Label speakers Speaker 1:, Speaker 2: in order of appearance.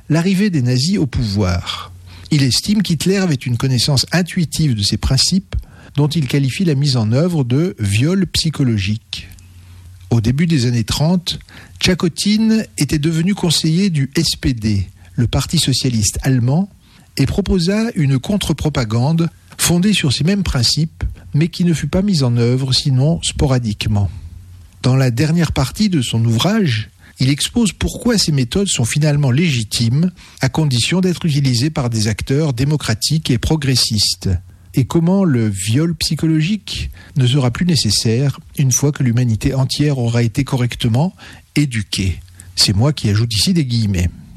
Speaker 1: l'arrivée des nazis au pouvoir. Il estime qu'Hitler avait une connaissance intuitive de ces principes dont il qualifie la mise en œuvre de viol psychologique. Au début des années 30, Tchakotin était devenu conseiller du SPD, le Parti socialiste allemand, et proposa une contre-propagande fondée sur ces mêmes principes, mais qui ne fut pas mise en œuvre sinon sporadiquement. Dans la dernière partie de son ouvrage, il expose pourquoi ces méthodes sont finalement légitimes, à condition d'être utilisées par des acteurs démocratiques et progressistes, et comment le viol psychologique ne sera plus nécessaire une fois que l'humanité entière aura été correctement éduquée. C'est moi qui ajoute ici des guillemets.